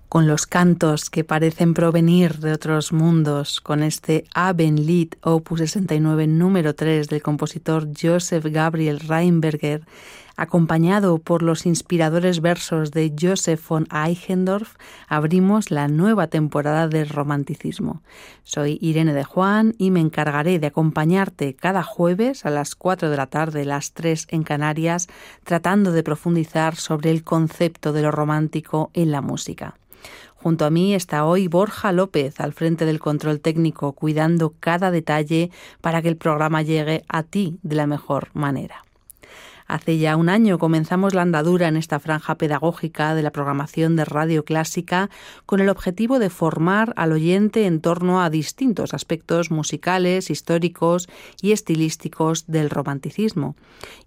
con los cantos que parecen provenir de otros mundos, con este Abendlied Opus 69 número 3 del compositor Joseph Gabriel Rheinberger, acompañado por los inspiradores versos de Joseph von Eichendorff, abrimos la nueva temporada del romanticismo. Soy Irene de Juan y me encargaré de acompañarte cada jueves a las 4 de la tarde, las 3 en Canarias, tratando de profundizar sobre el concepto de lo romántico en la música. Junto a mí está hoy Borja López al frente del control técnico, cuidando cada detalle para que el programa llegue a ti de la mejor manera. Hace ya un año comenzamos la andadura en esta franja pedagógica de la programación de Radio Clásica con el objetivo de formar al oyente en torno a distintos aspectos musicales, históricos y estilísticos del romanticismo.